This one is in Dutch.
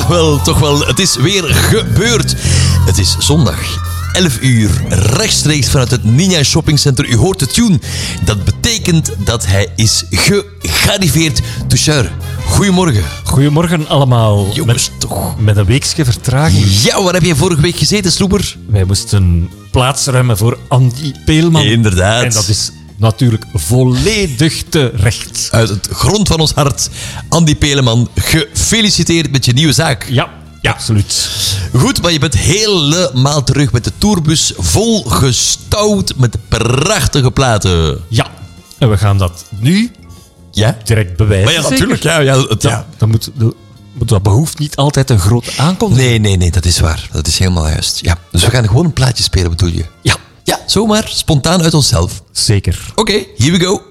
toch wel. Het is weer gebeurd. Het is zondag. 11 uur, rechtstreeks vanuit het Ninja Shopping Center. U hoort de tune. Dat betekent dat hij is gearriveerd. Toucheur, goedemorgen. Goedemorgen allemaal. Jongens, toch. Met een weekje vertraging. Ja, waar heb je vorige week gezeten, Sloeber? Wij moesten plaats ruimen voor Andy Peelman. Inderdaad. En dat is natuurlijk volledig terecht. Uit het grond van ons hart, Andy Peelman, gefeliciteerd met je nieuwe zaak. Ja, absoluut. Goed, maar je bent helemaal terug met de tourbus vol gestouwd met prachtige platen. Ja, en we gaan dat nu Ja? direct bewijzen. Maar ja, zeker? natuurlijk. Ja. Dat behoeft niet altijd een grote aankondiging. Nee, dat is waar. Dat is helemaal juist. Ja. Dus we gaan gewoon een plaatje spelen, bedoel je? Ja, Ja, zomaar, spontaan uit onszelf. zeker. Oké, here we go.